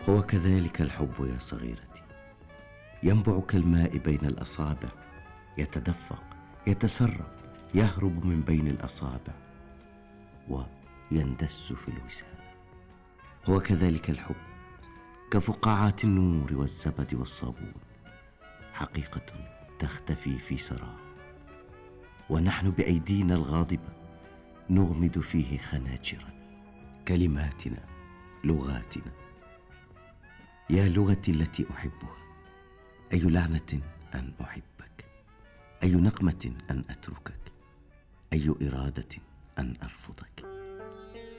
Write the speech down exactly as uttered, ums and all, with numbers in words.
هو كذلك الحب يا صغيرتي، ينبع كالماء بين الأصابع، يتدفق، يتسرب، يهرب من بين الأصابع ويندس في الوسادة. هو كذلك الحب، كفقاعات النور والزبد والصابون، حقيقة تختفي في سراب، ونحن بأيدينا الغاضبة نغمد فيه خناجرا، كلماتنا، لغاتنا. يا لغتي التي أحبها، أي لعنة أن أحبك، أي نقمة أن أتركك، أي إرادة أن أرفضك.